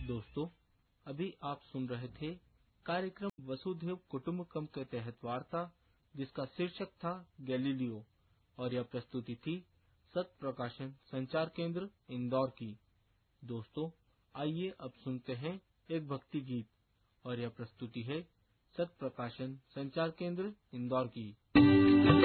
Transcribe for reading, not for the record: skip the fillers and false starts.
दोस्तों, अभी आप सुन रहे थे कार्यक्रम वसुधैव कुटुंबकम के तहत वार्ता, जिसका शीर्षक था गैलीलियो, और यह प्रस्तुति थी सत्य प्रकाशन संचार केंद्र इंदौर की। दोस्तों, आइए अब सुनते हैं एक भक्ति गीत, और यह प्रस्तुति है सत्य प्रकाशन संचार केंद्र इंदौर की।